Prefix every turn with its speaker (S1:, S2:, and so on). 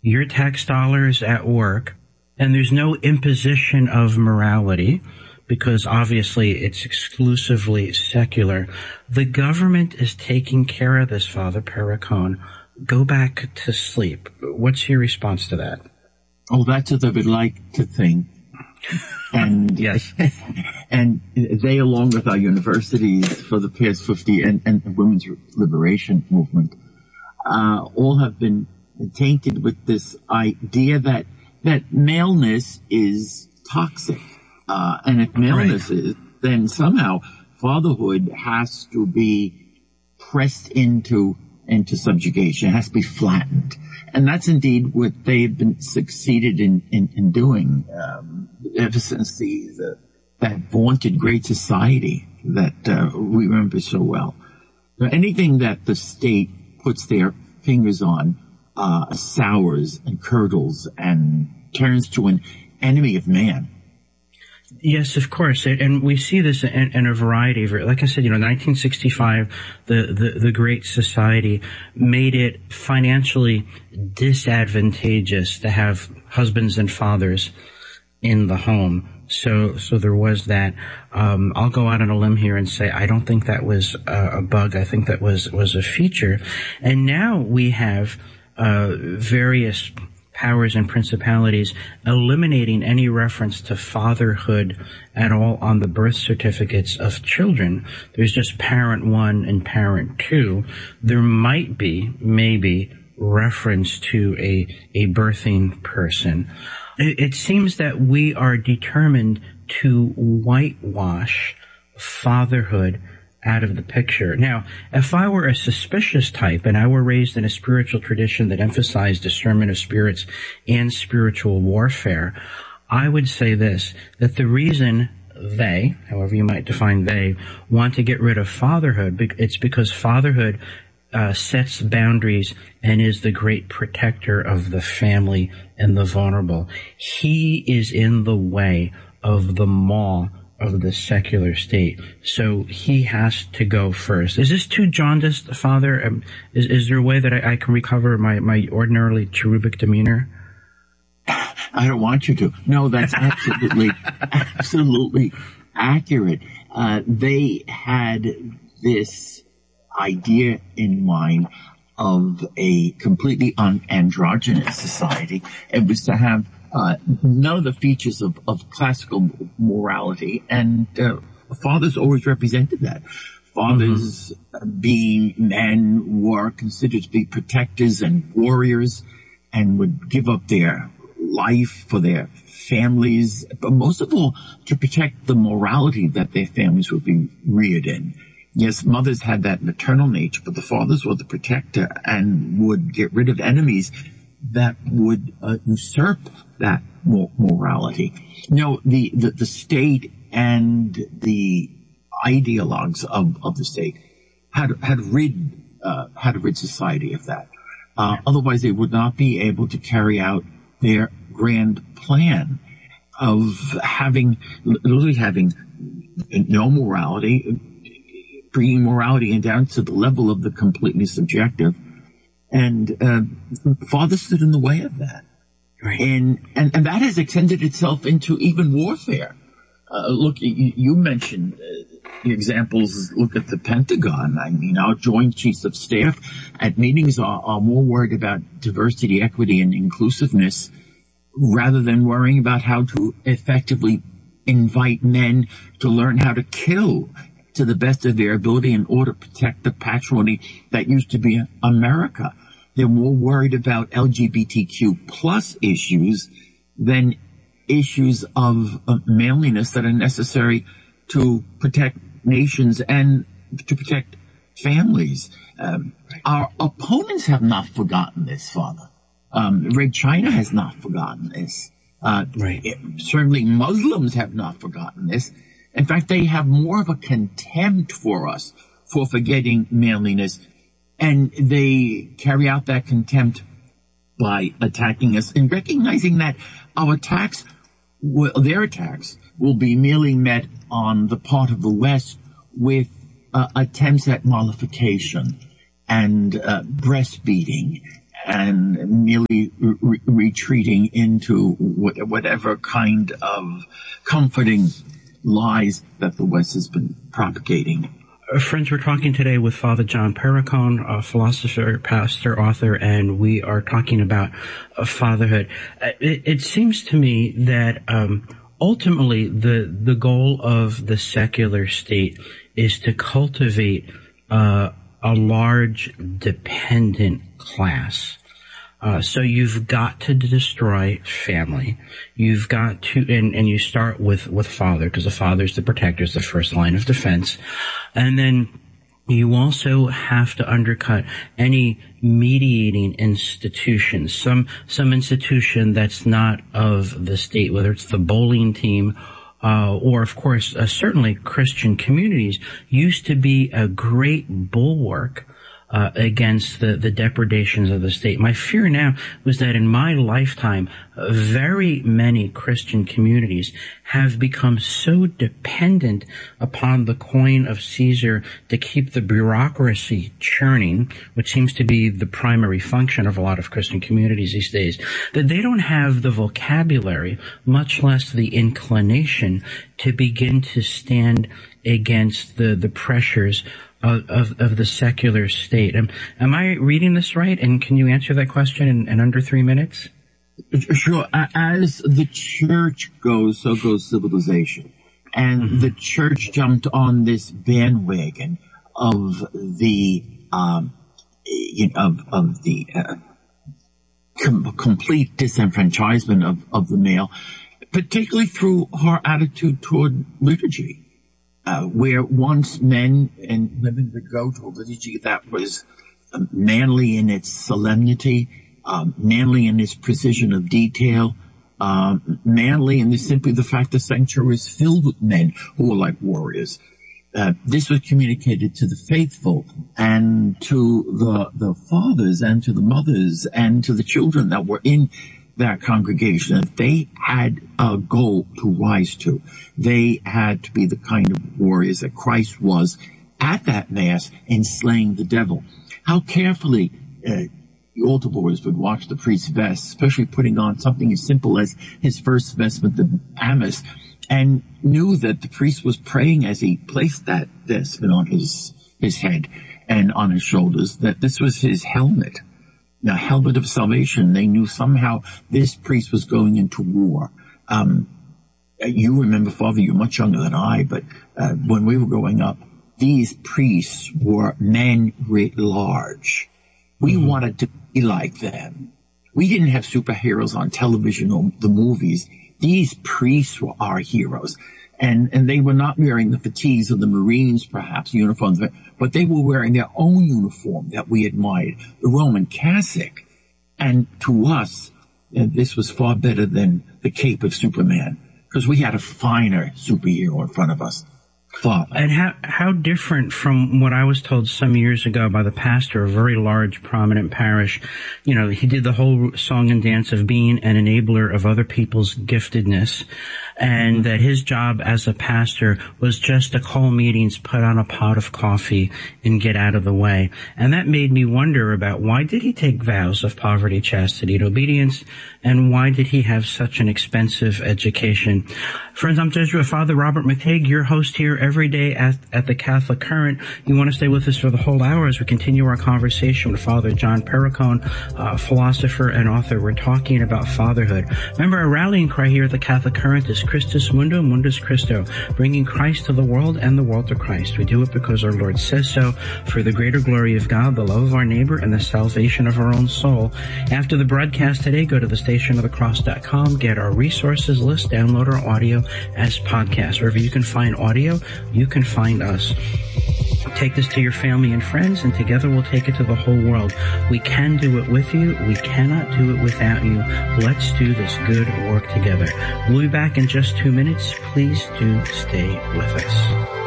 S1: your tax dollars at work, and there's no imposition of morality, because obviously it's exclusively secular. The government is taking care of this, Father Perricone. Go back to sleep. What's your response to that?
S2: Oh, that's what they would like to think. And
S1: yes,
S2: and they, along with our universities for the past 50 and the women's liberation movement, all have been tainted with this idea that maleness is toxic. And if maleness is, then somehow fatherhood has to be pressed into subjugation. It has to be flattened. And that's indeed what they've been succeeded in doing, ever since that vaunted great society that we remember so well. Anything that the state puts their fingers on sours and curdles and turns to an enemy of man.
S1: Yes, of course, and we see this in a variety of, like I said, 1965, the Great Society made it financially disadvantageous to have husbands and fathers in the home. So there was that. I'll go out on a limb here and say I don't think that was a bug. I think that was a feature. And now we have various powers and principalities eliminating any reference to fatherhood at all on the birth certificates of children. There's just parent 1 and parent 2. There might be, maybe, reference to a birthing person. It seems that we are determined to whitewash fatherhood out of the picture. Now, if I were a suspicious type and I were raised in a spiritual tradition that emphasized discernment of spirits and spiritual warfare, I would say this, that the reason they, however you might define they, want to get rid of fatherhood, it's because fatherhood sets boundaries and is the great protector of the family and the vulnerable. He is in the way of the maw of the secular state. So he has to go first. Is this too jaundiced, Father? Is there a way that I can recover my ordinarily cherubic demeanor?
S2: I don't want you to. No, that's absolutely, absolutely accurate. They had this idea in mind of a completely androgynous society. It was to have none of the features of classical morality, and fathers always represented that. Fathers, being men, were considered to be protectors and warriors, and would give up their life for their families, but most of all to protect the morality that their families would be reared in. Yes, mothers had that maternal nature, but the fathers were the protector and would get rid of enemies that would usurp that morality. The state and the ideologues of the state had rid society of that. Otherwise, they would not be able to carry out their grand plan of literally having no morality, bringing morality down to the level of the completely subjective. And father stood in the way of that.
S1: Right.
S2: And that has extended itself into even warfare. Look, you mentioned examples. Look at the Pentagon. I mean, our Joint Chiefs of Staff at meetings are more worried about diversity, equity, and inclusiveness rather than worrying about how to effectively invite men to learn how to kill to the best of their ability in order to protect the patrimony that used to be America. They're more worried about LGBTQ plus issues than issues of manliness that are necessary to protect nations and to protect families. Our opponents have not forgotten this, Father. Red China has not forgotten this. Certainly Muslims have not forgotten this. In fact, they have more of a contempt for us for forgetting manliness, and they carry out that contempt by attacking us and recognizing that our attacks, their attacks, will be merely met on the part of the West with attempts at mollification and breastfeeding and merely retreating into whatever kind of comforting lies that the West has been propagating.
S1: Friends, we're talking today with Father John Perricone, a philosopher, pastor, author, and we are talking about fatherhood. It seems to me that ultimately the goal of the secular state is to cultivate a large dependent class. So you've got to destroy family. You've got to, and you start with father, because the father's the protector, is the first line of defense. And then you also have to undercut any mediating institution, some institution that's not of the state, whether it's the bowling team, or of course, certainly Christian communities used to be a great bulwark against the depredations of the state. My fear now was that in my lifetime, very many Christian communities have become so dependent upon the coin of Caesar to keep the bureaucracy churning, which seems to be the primary function of a lot of Christian communities these days, that they don't have the vocabulary, much less the inclination, to begin to stand against the pressures of the secular state. Am I reading this right? And can you answer that question in under 3 minutes?
S2: Sure. As the church goes, so goes civilization. And the church jumped on this bandwagon of the complete disenfranchisement of the male, particularly through her attitude toward liturgy. Where once men and women would go to a liturgy that was manly in its solemnity, manly in its precision of detail, manly in simply the fact the sanctuary is filled with men who were like warriors. This was communicated to the faithful and to the fathers and to the mothers and to the children that were in that congregation, that they had a goal to rise to. They had to be the kind of warriors that Christ was at that Mass in slaying the devil. How carefully the altar boys would watch the priest's vest, especially putting on something as simple as his first vestment, the amice, and knew that the priest was praying as he placed that vestment on his head and on his shoulders, that this was his helmet. Now, helmet of salvation. They knew somehow this priest was going into war. You remember, Father, you're much younger than I, but when we were growing up, these priests were men writ large. We wanted to be like them. We didn't have superheroes on television or the movies. These priests were our heroes. And they were not wearing the fatigues of the Marines, perhaps, uniforms, but they were wearing their own uniform that we admired, the Roman cassock. And to us, this was far better than the cape of Superman, because we had a finer superhero in front of us.
S1: And how different from what I was told some years ago by the pastor of a very large, prominent parish. You know, he did the whole song and dance of being an enabler of other people's giftedness, and that his job as a pastor was just to call meetings, put on a pot of coffee, and get out of the way. And that made me wonder about why did he take vows of poverty, chastity, and obedience, and why did he have such an expensive education? Friends, I'm Jesuit Father Robert McTague, your host here every day at the Catholic Current. You want to stay with us for the whole hour as we continue our conversation with Father John Perricone, philosopher and author. We're talking about fatherhood. Remember, our rallying cry here at the Catholic Current is Christus Mundo, Mundus Christo, bringing Christ to the world and the world to Christ. We do it because our Lord says so, for the greater glory of God, the love of our neighbor, and the salvation of our own soul. After the broadcast today, go to thestationofthecross.com, get our resources list, download our audio as podcasts. Wherever you can find audio, you can find us. Take this to your family and friends, and together we'll take it to the whole world. We can do it with you. We cannot do it without you. Let's do this good work together. We'll be back in just 2 minutes. Please do stay with us.